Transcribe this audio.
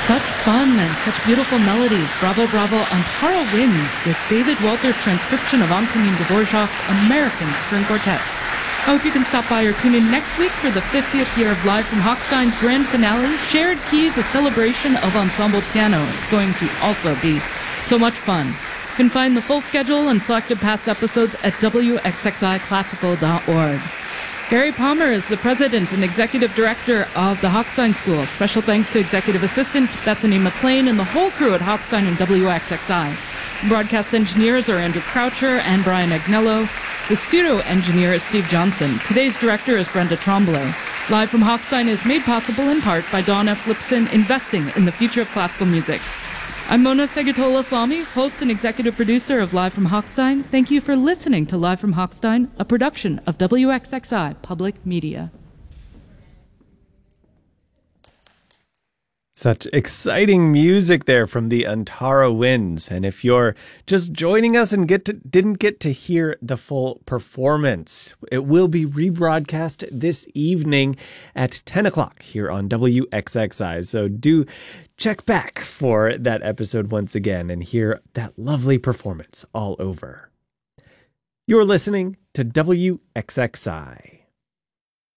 Such fun and such beautiful melodies. Bravo, bravo. Antara Winds with David Walter's transcription of Antonin Dvorak's American String Quartet. I hope you can stop by or tune in next week for the 50th year of Live from Hochstein's grand finale, Shared Keys, a celebration of ensemble piano. It's going to also be so much fun. You can find the full schedule and selected past episodes at wxxiclassical.org. Gary Palmer is the president and executive director of the Hochstein School. Special thanks to executive assistant Bethany McLean and the whole crew at Hochstein and WXXI. Broadcast engineers are Andrew Croucher and Brian Agnello. The studio engineer is Steve Johnson. Today's director is Brenda Tremblay. Live from Hochstein is made possible in part by Dawn F. Lipson, investing in the future of classical music. I'm Mona Segatola-Salmi, host and executive producer of Live from Hochstein. Thank you for listening to Live from Hochstein, a production of WXXI Public Media. Such exciting music there from the Antara Winds. And if you're just joining us and didn't get to hear the full performance, it will be rebroadcast this evening at 10 o'clock here on WXXI. So do check back for that episode once again and hear that lovely performance all over. You're listening to WXXI.